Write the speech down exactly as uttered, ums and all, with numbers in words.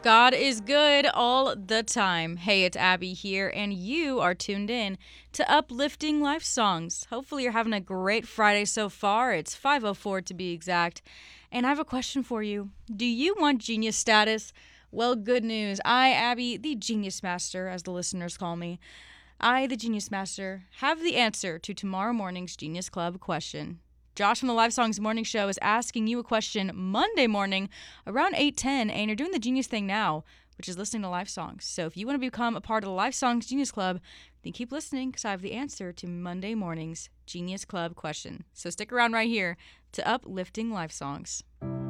God is good all the time. Hey, it's Abby here, and you are tuned in to Uplifting Life Songs. Hopefully, you're having a great Friday so far. It's five oh four to be exact. And I have a question for you. Do you want genius status? Well, good news. I, Abby, the Genius Master, as the listeners call me, I, the Genius Master, have the answer to tomorrow morning's Genius Club question. Josh from the Live Songs Morning Show is asking you a question Monday morning around eight ten, and you're doing the genius thing now, which is listening to live songs. So if you want to become a part of the Live Songs Genius Club, then keep listening because I have the answer to Monday morning's Genius Club question. So stick around right here to Uplifting Live Songs.